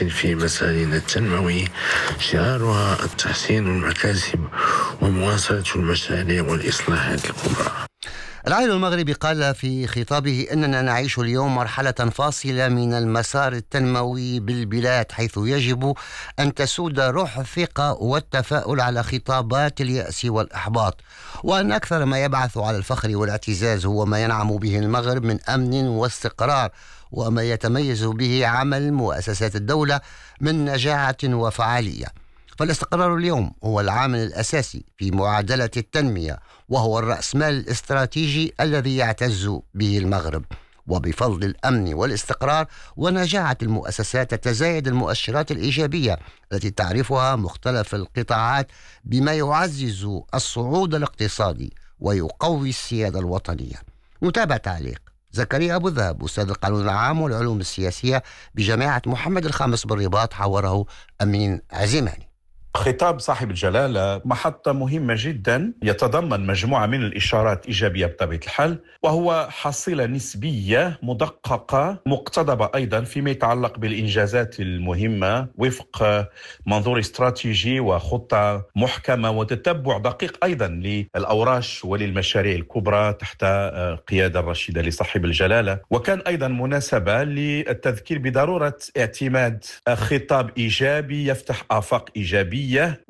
في مسارنا التنموي شعارها التحسين المكاسب ومواصلة المشاريع والإصلاحات الكبرى. العالم المغربي قال في خطابه أننا نعيش اليوم مرحلة فاصلة من المسار التنموي بالبلاد، حيث يجب أن تسود روح الثقة والتفاؤل على خطابات اليأس والإحباط، وأن أكثر ما يبعث على الفخر والاعتزاز هو ما ينعم به المغرب من أمن واستقرار، وما يتميز به عمل مؤسسات الدولة من نجاعة وفعالية. فالاستقرار اليوم هو العامل الأساسي في معادلة التنمية، وهو الرأسمال الاستراتيجي الذي يعتز به المغرب. وبفضل الأمن والاستقرار ونجاعة المؤسسات تتزايد المؤشرات الإيجابية التي تعرفها مختلف القطاعات، بما يعزز الصعود الاقتصادي ويقوي السيادة الوطنية. نتابع تعليق زكريا أبو الذهب، أستاذ القانون العام والعلوم السياسية بجامعة محمد الخامس بالرباط، حوره أمين عزيماني. خطاب صاحب الجلالة محطة مهمة جدا، يتضمن مجموعة من الإشارات إيجابية بطبيعة الحال، وهو حصيلة نسبية مدققة مقتضبة أيضا فيما يتعلق بالإنجازات المهمة وفق منظور استراتيجي وخطة محكمة وتتبع دقيق أيضا للأوراش وللمشاريع الكبرى تحت قيادة الرشيدة لصاحب الجلالة. وكان أيضا مناسبة للتذكير بضرورة اعتماد خطاب إيجابي يفتح آفاق إيجابية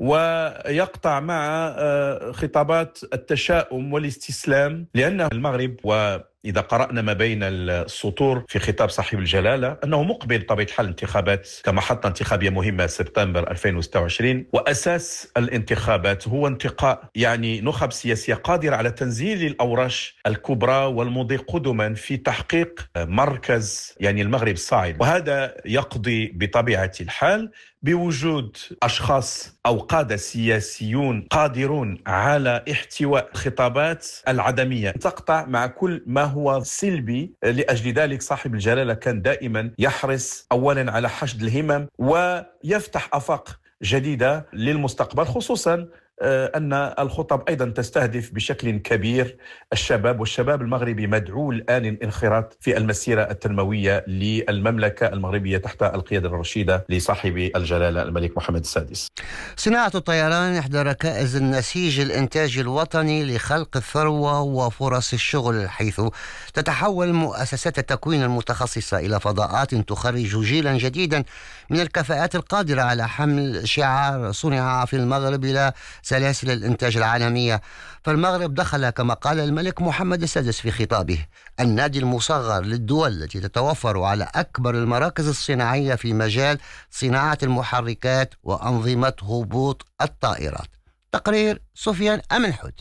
ويقطع مع خطابات التشاؤم والاستسلام، لأن المغرب وإذا قرأنا ما بين السطور في خطاب صاحب الجلالة أنه مقبل بطبيعة الحال انتخابات كمحطة انتخابية مهمة سبتمبر 2026، وأساس الانتخابات هو انتقاء نخب سياسية قادرة على تنزيل الأوراش الكبرى والمضي قدما في تحقيق مركز المغرب الصاعد. وهذا يقضي بطبيعة الحال بوجود أشخاص أو قادة سياسيون قادرون على احتواء خطابات العدمية تقطع مع كل ما هو سلبي. لأجل ذلك صاحب الجلالة كان دائما يحرص أولا على حشد الهمم ويفتح آفاق جديدة للمستقبل، خصوصا أن الخطب أيضا تستهدف بشكل كبير الشباب، والشباب المغربي مدعو الآن الانخراط في المسيرة التنموية للمملكة المغربية تحت القيادة الرشيدة لصاحب الجلالة الملك محمد السادس. صناعة الطيران إحدى ركائز النسيج الإنتاجي الوطني لخلق الثروة وفرص الشغل، حيث تتحول مؤسسات التكوين المتخصصة إلى فضاءات تخرج جيلا جديدا من الكفاءات القادرة على حمل شعار صنع في المغرب إلى سلاسل الإنتاج العالمية. فالمغرب دخل كما قال الملك محمد السادس في خطابه النادي المصغر للدول التي تتوفر على أكبر المراكز الصناعية في مجال صناعة المحركات وأنظمة هبوط الطائرات. تقرير سفيان أمنحود.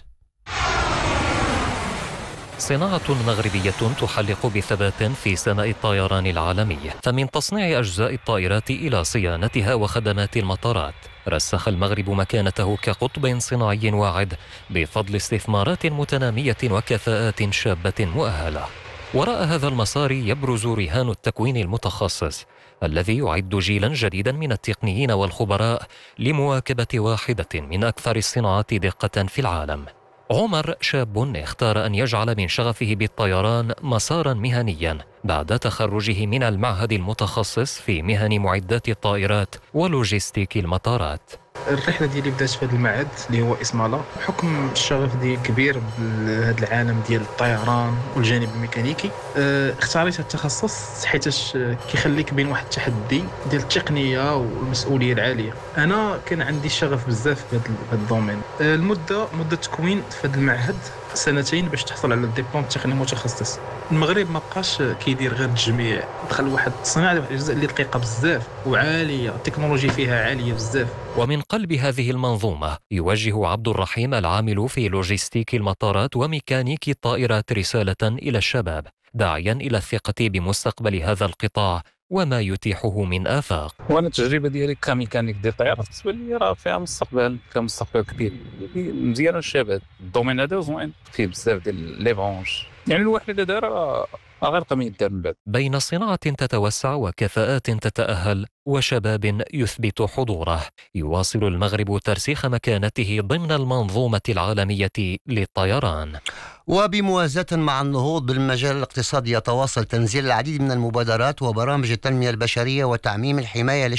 صناعة مغربية تحلق بثبات في سماء الطيران العالمي، فمن تصنيع أجزاء الطائرات إلى صيانتها وخدمات المطارات، رسخ المغرب مكانته كقطب صناعي واعد بفضل استثمارات متنامية وكفاءات شابة مؤهلة. وراء هذا المسار يبرز رهان التكوين المتخصص الذي يعد جيلا جديدا من التقنيين والخبراء لمواكبة واحدة من أكثر الصناعات دقة في العالم. عمر شاب اختار أن يجعل من شغفه بالطيران مسارا مهنيا بعد تخرجه من المعهد المتخصص في مهن معدات الطائرات ولوجستيك المطارات. الرحله ديالي بدات في هذا المعهد اللي هو اسمالا، بحكم الشغف ديالي كبير بهذا العالم ديال الطيران والجانب الميكانيكي. اختاريت هذا التخصص حيتاش كيخليك بين واحد التحدي ديال التقنيه والمسؤوليه العاليه. انا كان عندي شغف بزاف في هذا الدومين. مده تكوين في هذا المعهد 2 باش تحصل على الدبلوم التقني المتخصص. المغرب ما بقاش كيدير غير التجميع، دخل واحد الصناعه واحد الجزء اللي دقيقه بزاف وعاليه، التكنولوجيا فيها عاليه بزاف. ومن قلب هذه المنظومة يوجه عبد الرحيم العامل في لوجستيك المطارات وميكانيك الطائرات رسالة إلى الشباب، داعيا إلى الثقة بمستقبل هذا القطاع وما يتيحه من آفاق. وانا التجربه ديالي كميكانيك ديال الطيارات بالنسبه لي راه فيها مستقبل كبير، مزيان الشباب. الدومين هذا زوين فيه بزاف ديال لي برونش، الواحد اللي دار غير قمي يدار من بعد. بين صناعة تتوسع وكفاءات تتأهل وشباب يثبت حضوره، يواصل المغرب ترسيخ مكانته ضمن المنظومة العالمية للطيران. وبموازاة مع النهوض بالمجال الاقتصادي يتواصل تنزيل العديد من المبادرات وبرامج التنمية البشرية وتعميم الحماية